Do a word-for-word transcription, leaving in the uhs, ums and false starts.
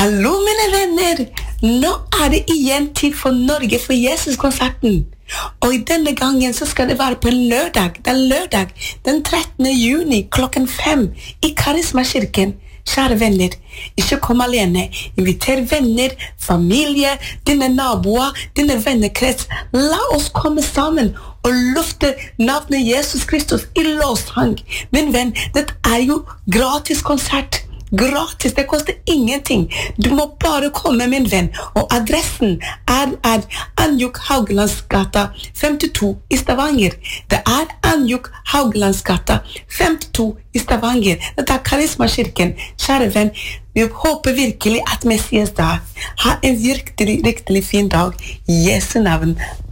Hallo mine venner, nå er det igjen tid for Norge for Jesus-konserten. Og denne gangen så skal det være på en lørdag, det er lørdag, den trettende juni klokken fem i Karisma-kirken. Kjære venner, ikke kom alene, inviter venner, familie, dine naboer, dine vennekrets. La oss komme sammen og lufte navnet Jesus Kristus i lovsang. Min venn, det er jo gratis konsert. Gratis, det koster ingenting. Du må bare komme, min venn. Og adressen er, er Anjuk Hauglandsgata femtito i Stavanger. Det er Anjuk Hauglandsgata femtito i Stavanger. Det er Karisma-kirken. Kjære venn, vi håper virkelig at Messias da. Ha en virkelig, virkelig fin dag. I Jesu navn.